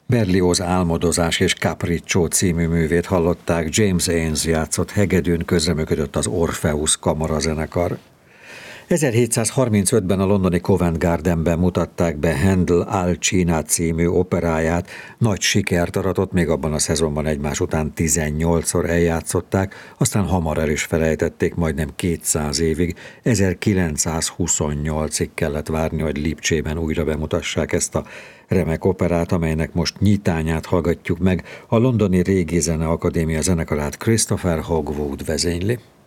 Berlioz Álmodozás és Capriccio című művét hallották, James Ains játszott hegedűn, közreműködött az Orpheus kamarazenekar. 1735-ben a londoni Covent Gardenben mutatták be Handel Alcina című operáját, nagy sikert aratott, még abban a szezonban egymás után 18-szor eljátszották, aztán hamar el is felejtették, majdnem 200 évig, 1928-ig kellett várni, hogy Lipcsében újra bemutassák ezt a remek operát, amelynek most nyitányát hallgatjuk meg. A Londoni Régi Zene Akadémia zenekarát Christopher Hogwood vezényli.